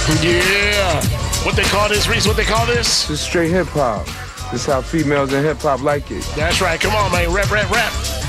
Yeah. What they call this, Reese? What they call this? This is straight hip hop. This is how females in hip hop like it. That's right. Come on, man. Rap, rap, rap.